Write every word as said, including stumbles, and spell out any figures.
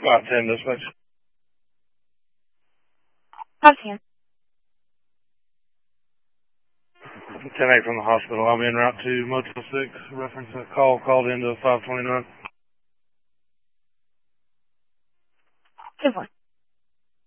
About ten dispatch. Five ten. ten eight from the hospital. I'll be en route to Motel six. Reference a call called into five twenty-nine. Two one.